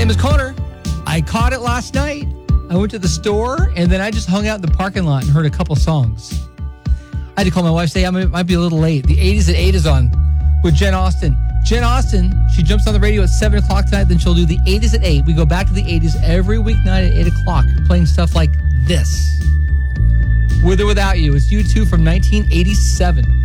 name is Connor. I caught it last night. I went to the store, and then I just hung out in the parking lot and heard a couple songs. I had to call my wife, say I might be a little late. The 80s at 8 is on with Jen Austen. Jen Austen, she jumps on the radio at 7 o'clock tonight, then she'll do the 80s at 8. We go back to the 80s every weeknight at 8 o'clock, playing stuff like this. With or Without You. It's U2 from 1987.